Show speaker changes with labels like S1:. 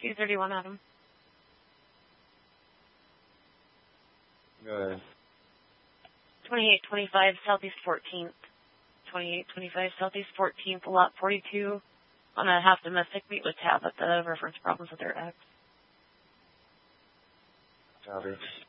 S1: 231, Adam.
S2: Go ahead.
S1: 2825 Southeast 14th. 2825 Southeast 14th, lot 42. On a half domestic, meet with Tabitha, reference problems with their ex.
S2: Copy.